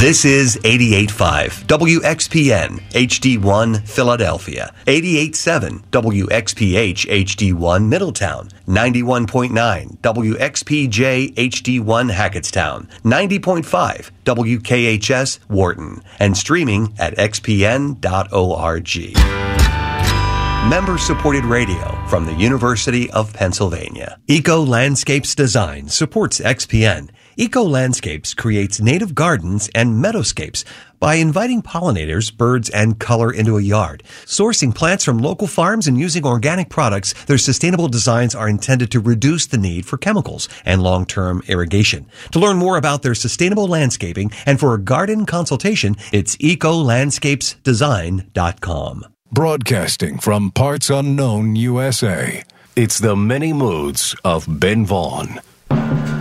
This is 88.5 WXPN HD1 Philadelphia, 88.7 WXPH HD1 Middletown, 91.9 WXPJ HD1 Hackettstown, 90.5 WKHS Wharton, and streaming at xpn.org. Member-supported radio from the University of Pennsylvania. Eco Landscapes Design supports XPN. Eco Landscapes creates native gardens and meadowscapes by inviting pollinators, birds, and color into a yard. Sourcing plants from local farms and using organic products, their sustainable designs are intended to reduce the need for chemicals and long-term irrigation. To learn more about their sustainable landscaping and for a garden consultation, it's ecolandscapesdesign.com. Broadcasting from parts unknown USA, it's the many moods of Ben Vaughn.